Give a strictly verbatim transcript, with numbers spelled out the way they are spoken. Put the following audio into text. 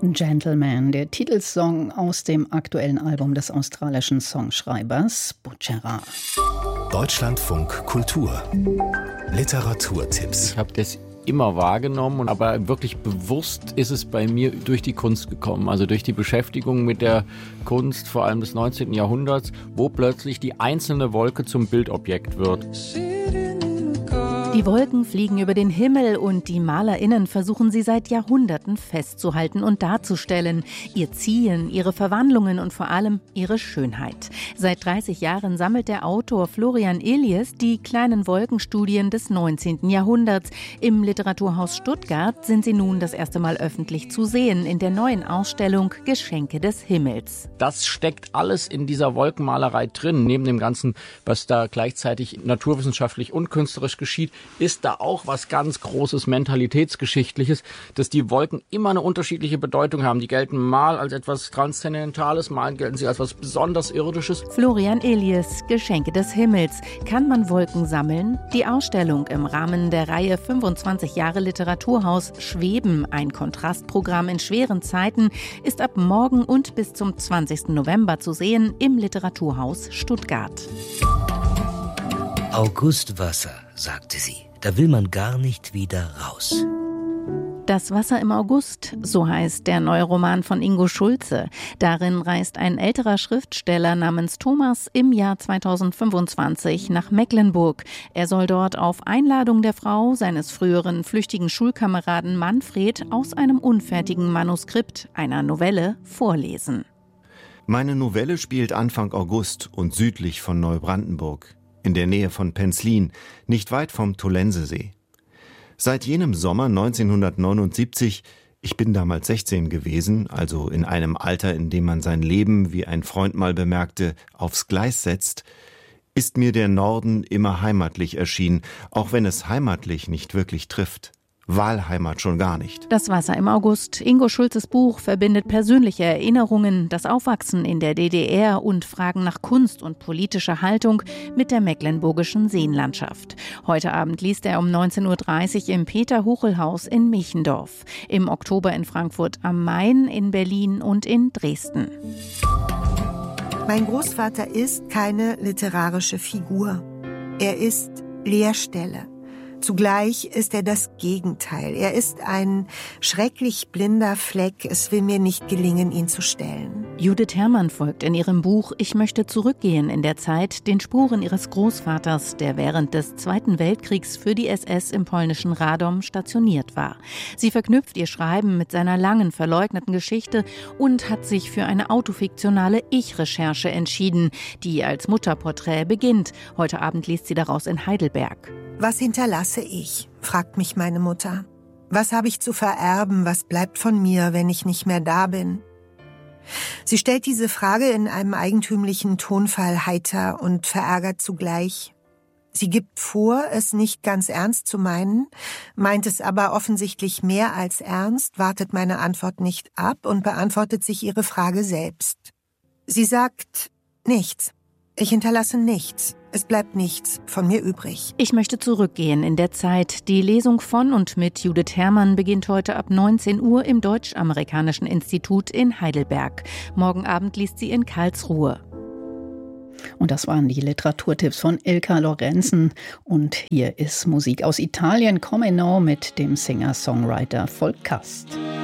Gentleman, der Titelsong aus dem aktuellen Album des australischen Songschreibers Butchera. Deutschlandfunk Kultur. Literaturtipps. Ich habe das immer wahrgenommen, aber wirklich bewusst ist es bei mir durch die Kunst gekommen, also durch die Beschäftigung mit der Kunst, vor allem des neunzehnten Jahrhunderts, wo plötzlich die einzelne Wolke zum Bildobjekt wird. Die Wolken fliegen über den Himmel und die MalerInnen versuchen sie seit Jahrhunderten festzuhalten und darzustellen. Ihr Ziehen, ihre Verwandlungen und vor allem ihre Schönheit. Seit dreißig Jahren sammelt der Autor Florian Illies die kleinen Wolkenstudien des neunzehnten Jahrhunderts. Im Literaturhaus Stuttgart sind sie nun das erste Mal öffentlich zu sehen in der neuen Ausstellung Geschenke des Himmels. Das steckt alles in dieser Wolkenmalerei drin. Neben dem Ganzen, was da gleichzeitig naturwissenschaftlich und künstlerisch geschieht, ist da auch was ganz Großes Mentalitätsgeschichtliches, dass die Wolken immer eine unterschiedliche Bedeutung haben. Die gelten mal als etwas Transzendentales, mal gelten sie als etwas besonders Irdisches. Florian Illies, Geschenke des Himmels. Kann man Wolken sammeln? Die Ausstellung im Rahmen der Reihe fünfundzwanzig Jahre Literaturhaus Schweben, ein Kontrastprogramm in schweren Zeiten, ist ab morgen und bis zum zwanzigsten November zu sehen im Literaturhaus Stuttgart. Augustwasser, sagte sie. Da will man gar nicht wieder raus. Das Wasser im August, so heißt der neue Roman von Ingo Schulze. Darin reist ein älterer Schriftsteller namens Thomas im Jahr zweitausendfünfundzwanzig nach Mecklenburg. Er soll dort auf Einladung der Frau seines früheren flüchtigen Schulkameraden Manfred aus einem unfertigen Manuskript einer Novelle vorlesen. Meine Novelle spielt Anfang August und südlich von Neubrandenburg, in der Nähe von Penzlin, nicht weit vom Tollensesee. Seit jenem Sommer neunzehnhundertneunundsiebzig, ich bin damals sechzehn gewesen, also in einem Alter, in dem man sein Leben, wie ein Freund mal bemerkte, aufs Gleis setzt, ist mir der Norden immer heimatlich erschienen, auch wenn es heimatlich nicht wirklich trifft. Wahlheimat schon gar nicht. Das Wasser im August. Ingo Schulzes Buch verbindet persönliche Erinnerungen, das Aufwachsen in der D D R und Fragen nach Kunst und politischer Haltung mit der mecklenburgischen Seenlandschaft. Heute Abend liest er um neunzehn Uhr dreißig im Peter-Huchel-Haus in Michendorf. Im Oktober in Frankfurt am Main, in Berlin und in Dresden. Mein Großvater ist keine literarische Figur. Er ist Leerstelle. Zugleich ist er das Gegenteil. Er ist ein schrecklich blinder Fleck. Es will mir nicht gelingen, ihn zu stellen. Judith Herrmann folgt in ihrem Buch Ich möchte zurückgehen in der Zeit den Spuren ihres Großvaters, der während des Zweiten Weltkriegs für die S S im polnischen Radom stationiert war. Sie verknüpft ihr Schreiben mit seiner langen verleugneten Geschichte und hat sich für eine autofiktionale Ich-Recherche entschieden, die als Mutterporträt beginnt. Heute Abend liest sie daraus in Heidelberg. Was hinterlasse ich? Fragt mich meine Mutter. Was habe ich zu vererben? Was bleibt von mir, wenn ich nicht mehr da bin? Sie stellt diese Frage in einem eigentümlichen Tonfall heiter und verärgert zugleich. Sie gibt vor, es nicht ganz ernst zu meinen, meint es aber offensichtlich mehr als ernst, wartet meine Antwort nicht ab und beantwortet sich ihre Frage selbst. Sie sagt nichts. Ich hinterlasse nichts. Es bleibt nichts von mir übrig. Ich möchte zurückgehen in der Zeit. Die Lesung von und mit Judith Herrmann beginnt heute ab neunzehn Uhr im Deutsch-Amerikanischen Institut in Heidelberg. Morgen Abend liest sie in Karlsruhe. Und das waren die Literaturtipps von Ilka Lorenzen. Und hier ist Musik aus Italien, Come No mit dem Singer-Songwriter Volk Kast.